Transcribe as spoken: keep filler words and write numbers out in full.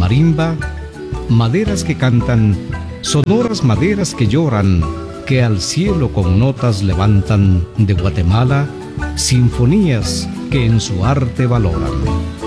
marimba, maderas que cantan, sonoras maderas que lloran, que al cielo con notas levantan de Guatemala, sinfonías que en su arte valoran.